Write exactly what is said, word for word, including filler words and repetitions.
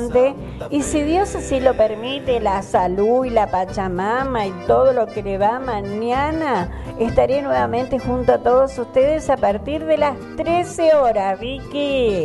nuevamente. Y si Dios así lo permite, la salud y la Pachamama y todo lo que le va mañana, estaré nuevamente junto a todos ustedes a partir de las trece horas, Vicky.